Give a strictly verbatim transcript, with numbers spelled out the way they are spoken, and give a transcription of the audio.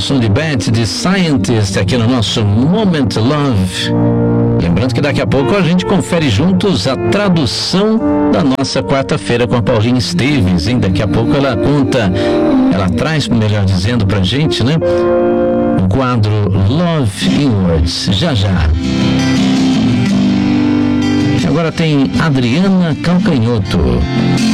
som de Beth, de Scientist, aqui no nosso Moment Love. Lembrando que daqui a pouco a gente confere juntos a tradução da nossa quarta-feira com a Paulinha Esteves, hein? Daqui a pouco ela conta, ela traz, melhor dizendo, pra gente, né? O quadro Love in Words, já já. Agora tem Adriana Calcanhoto.